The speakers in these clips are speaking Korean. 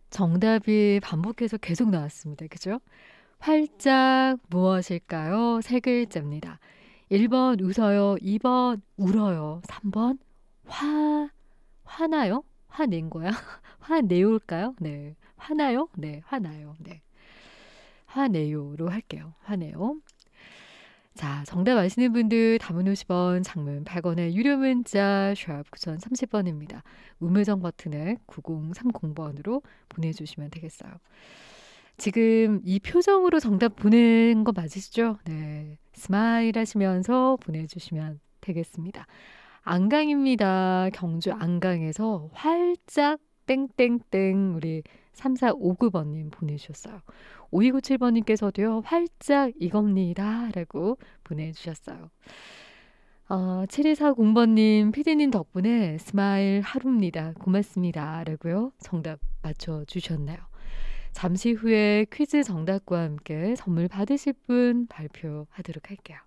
정답이 반복해서 계속 나왔습니다. 그죠? 활짝 무엇일까요? 세 글자입니다. 1번 웃어요. 2번 울어요. 3번 화나요? 화낸 거야? 화내올까요? 네. 화나요? 네. 화나요. 네. 화내요로 할게요. 화내요. 자, 정답 아시는 분들 담은 50원, 장문 100원의 유료 문자 샵 9030번입니다. 우물정 버튼을 9030번으로 보내주시면 되겠어요. 지금 이 표정으로 정답 보낸 거 맞으시죠? 네. 스마일 하시면서 보내주시면 되겠습니다. 안강입니다. 경주 안강에서 활짝 땡땡땡 우리 3459번님 보내주셨어요. 5297번님께서도요. 활짝 이겁니다. 라고 보내주셨어요. 7240번님 피디님 덕분에 스마일 하루입니다. 고맙습니다. 라고요. 정답 맞춰주셨나요? 잠시 후에 퀴즈 정답과 함께 선물 받으실 분 발표하도록 할게요.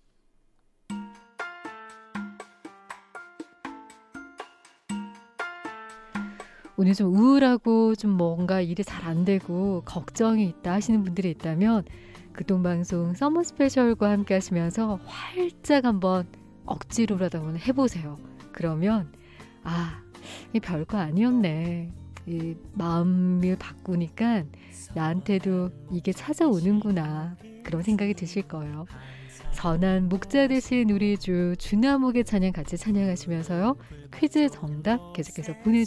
오늘 좀 우울하고 좀 뭔가 일이 잘 안 되고 걱정이 있다 하시는 분들이 있다면 극동방송 서머 스페셜과 함께 하시면서 활짝 한번 억지로라도 한번 해보세요. 그러면 이 별거 아니었네. 이 마음을 바꾸니까 나한테도 이게 찾아오는구나. 그런 생각이 드실 거예요. 선한 목자 되신 우리 주 주나목의 찬양 같이 찬양하시면서요. 퀴즈 정답 계속해서 보내주세요.